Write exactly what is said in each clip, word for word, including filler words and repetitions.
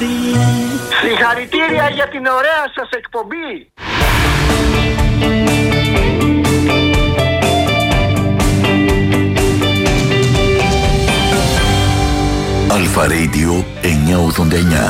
Συγχαρητήρια για την ωραία σας εκπομπή. Αλφα Radio εννιακόσια ογδόντα εννιά.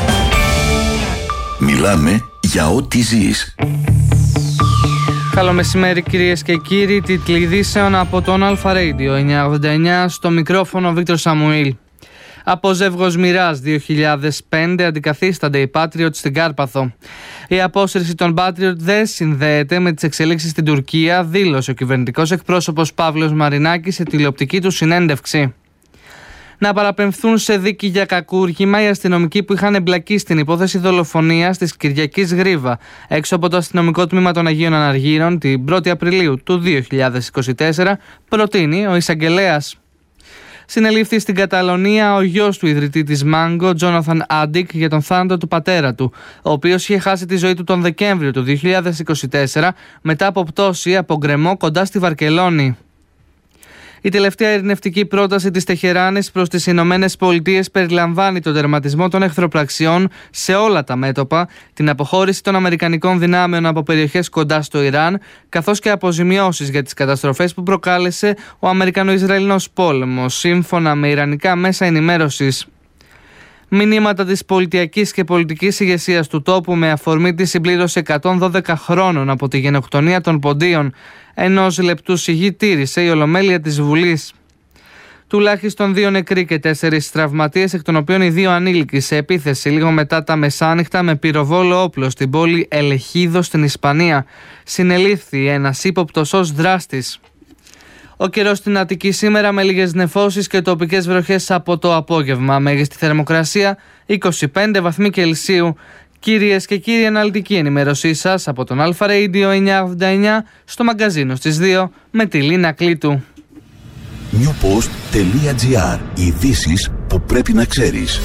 Μιλάμε για ό,τι ζεις. Καλό μεσημέρι κυρίες και κύριοι, τίτλοι ειδήσεων από τον Αλφα Radio εννιακόσια ογδόντα εννιά, στο μικρόφωνο Βίκτορ Σαμουήλ. Από ζεύγος Μοιράς δύο χιλιάδες πέντε αντικαθίστανται οι Patriot στην Κάρπαθο. Η απόσυρση των Patriot δεν συνδέεται με τις εξελίξεις στην Τουρκία, δήλωσε ο κυβερνητικός εκπρόσωπος Παύλος Μαρινάκης σε τηλεοπτική του συνέντευξη. Να παραπεμφθούν σε δίκη για κακούργημα οι αστυνομικοί που είχαν εμπλακεί στην υπόθεση δολοφονίας της Κυριακής Γρίβα έξω από το αστυνομικό τμήμα των Αγίων Αναργύρων την πρώτη Απριλίου του δύο χιλιάδες είκοσι τέσσερα, προτείνει ο εισαγγελέας. Συνελήφθη στην Καταλωνία ο γιος του ιδρυτή της Μάγκο, Τζόναθαν Άντικ, για τον θάνατο του πατέρα του, ο οποίος είχε χάσει τη ζωή του τον Δεκέμβριο του δύο χιλιάδες είκοσι τέσσερα μετά από πτώση από γκρεμό κοντά στη Βαρκελόνη. Η τελευταία ειρηνευτική πρόταση της Τεχεράνης προς τις Ηνωμένες Πολιτείες περιλαμβάνει τον τερματισμό των εχθροπραξιών σε όλα τα μέτωπα, την αποχώρηση των αμερικανικών δυνάμεων από περιοχές κοντά στο Ιράν, καθώς και αποζημιώσεις για τις καταστροφές που προκάλεσε ο Αμερικανο-Ισραηλινός πόλεμος, σύμφωνα με ιρανικά μέσα ενημέρωσης. Μηνύματα της πολιτιακής και πολιτικής ηγεσίας του τόπου με αφορμή τη συμπλήρωση εκατόν δώδεκα χρόνων από τη γενοκτονία των Ποντίων ενός λεπτού σιγή τήρησε η Ολομέλεια της Βουλής. Τουλάχιστον δύο νεκροί και τέσσερις τραυματίες, εκ των οποίων οι δύο ανήλικοι, σε επίθεση λίγο μετά τα μεσάνυχτα με πυροβόλο όπλο στην πόλη Ελεχίδο στην Ισπανία. Συνελήφθη ένας ύποπτος ως δράστης. Ο καιρός στην Αττική σήμερα με λίγες νεφώσεις και τοπικές βροχές από το απόγευμα. Μέγιστη θερμοκρασία είκοσι πέντε βαθμοί Κελσίου. Κυρίες και κύριοι, αναλυτική ενημέρωσή σας από τον Αλφα Radio εννιακόσια ογδόντα εννιά στο μαγκαζίνο στις δύο με τη Λίνα Κλήτου. newpost τελεία gr. Ειδήσεις που πρέπει να ξέρεις.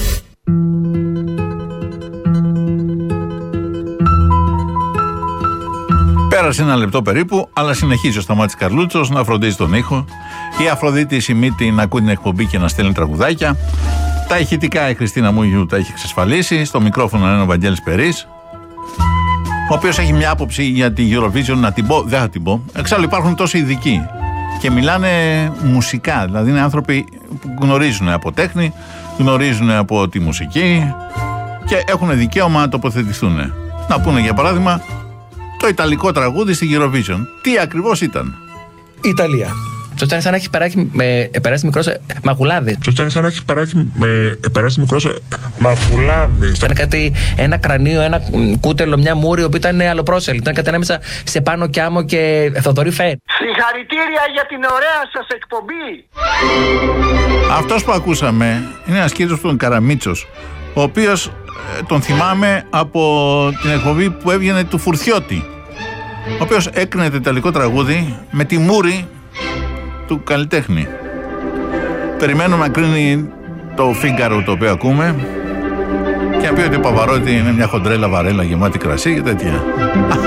Πέρασε ένα λεπτό περίπου, αλλά συνεχίζει ο Σταμάτης Καρλούτσος να φροντίζει τον ήχο. Η Αφροδίτη Σιμίτη να ακούει την εκπομπή και να στέλνει τραγουδάκια. Τα ηχητικά η Χριστίνα Μούγιου τα έχει εξασφαλίσει. Στο μικρόφωνο είναι ο Βαγγέλης Περής, ο οποίος έχει μια άποψη για τη Eurovision. Να την πω, δεν θα την πω. Εξάλλου υπάρχουν τόσοι ειδικοί και μιλάνε μουσικά. Δηλαδή είναι άνθρωποι που γνωρίζουν από τέχνη, γνωρίζουν από τη μουσική και έχουν δικαίωμα να τοποθετηθούν. Να πούνε για παράδειγμα το ιταλικό τραγούδι στη Eurovision. Τι ακριβώς ήταν? Ιταλία. Το ήταν σαν να έχει περάσει, με, περάσει μικρός μαγουλάδι. Το ήταν σαν να έχει περάσει, με, περάσει μικρός μαγουλάδι. Ήταν κάτι, ένα κρανίο, ένα κούτελο, μια μούρη που ήταν αλλοπρόσελη. Ήταν κάτι ανάμεσα σε Πάνο και Άμμο και Θοδωρή Φέ. Συγχαρητήρια για την ωραία σας εκπομπή. Αυτός που ακούσαμε είναι ένας κύριος του Καραμίτσος, ο οποίος ε, τον θυμάμαι από την εκπομπή που έβγαινε του Φουρθιώτη, ο οποίος έκρινε το ιταλικό τραγούδι με τη μούρη του καλλιτέχνη. Περιμένουμε να κρίνει το Φίγκαρο το οποίο ακούμε και να πει ότι ο Παπαρότη είναι μια χοντρέλα βαρέλα γεμάτη κρασί και τέτοια.